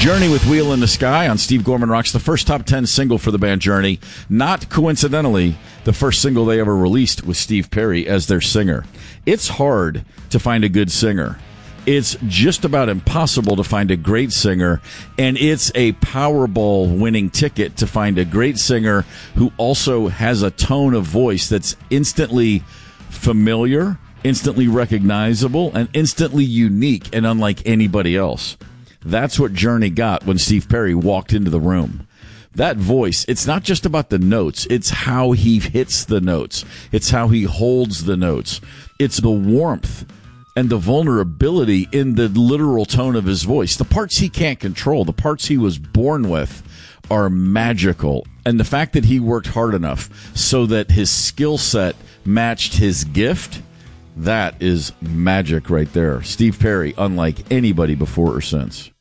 Journey with Wheel in the Sky on Steve Gorman Rocks, the first top 10 single for the band Journey. Not coincidentally, the first single they ever released with Steve Perry as their singer. It's hard to find a good singer. It's just about impossible to find a great singer, and it's a Powerball winning ticket to find a great singer who also has a tone of voice that's instantly familiar, instantly recognizable, and instantly unique and unlike anybody else. That's what Journey got when Steve Perry walked into the room. That voice, it's not just about the notes, it's how he hits the notes. It's how he holds the notes. It's the warmth and the vulnerability in the literal tone of his voice. The parts he can't control, the parts he was born with, are magical. And the fact that he worked hard enough so that his skill set matched his gift, that is magic right there. Steve Perry, unlike anybody before or since.